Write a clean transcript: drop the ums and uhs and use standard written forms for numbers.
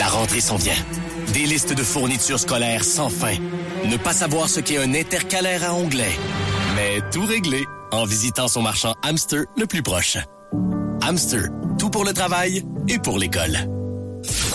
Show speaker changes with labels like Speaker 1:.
Speaker 1: La rentrée s'en vient. Des listes de fournitures scolaires sans fin. Ne pas savoir ce qu'est un intercalaire à onglet. Mais tout réglé en visitant son marchand Hamster le plus proche. Hamster, tout pour le travail et pour l'école.